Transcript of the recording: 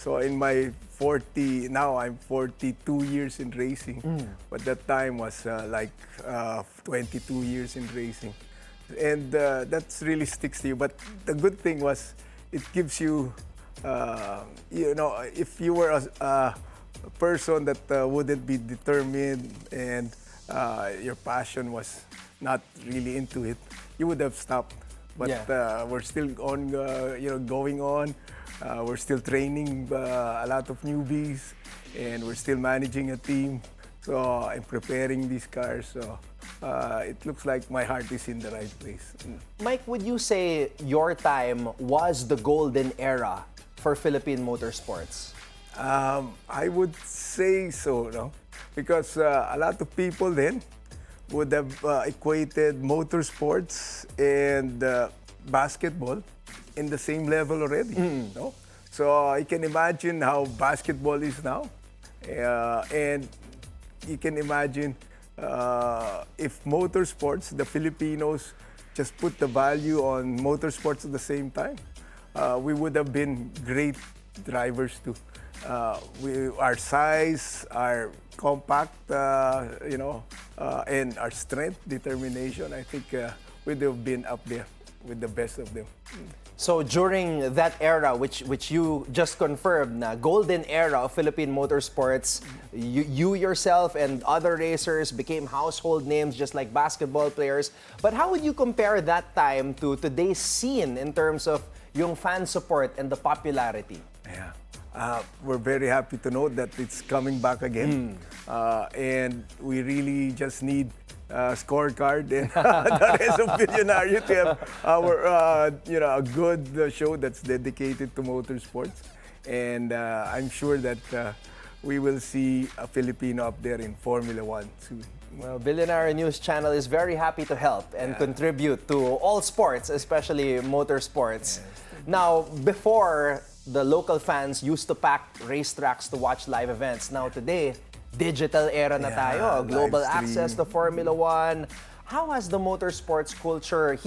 So in my 40, now I'm 42 years in racing, but that time was 22 years in racing. And that's really sticks to you. But the good thing was it gives you, if you were a person that wouldn't be determined and your passion was not really into it, you would have stopped. But we're still on, going on. We're still training a lot of newbies, and we're still managing a team. So I'm preparing these cars. So it looks like my heart is in the right place. Mike, would you say your time was the golden era for Philippine motorsports? I would say so, no? Because a lot of people then would have equated motorsports and basketball in the same level already. No? So you can imagine how basketball is now. And you can imagine if motorsports, the Filipinos just put the value on motorsports at the same time, we would have been great drivers too. Our size, our compact, and our strength, determination, I think we'd have been up there with the best of them. So during that era, which you just confirmed, na golden era of Philippine motorsports, you yourself and other racers became household names just like basketball players. But how would you compare that time to today's scene in terms of yung fan support and the popularity? Yeah. We're very happy to know that it's coming back again. And we really just need scorecard and the rest of Billionario to have our, a good show that's dedicated to motorsports. And I'm sure that we will see a Filipino up there in Formula One soon. Well, Billionaire News Channel is very happy to help and contribute to all sports, especially motorsports. Now, before, the local fans used to pack racetracks to watch live events. Now today, digital era na tayo. Global access to Formula One. How has the motorsports culture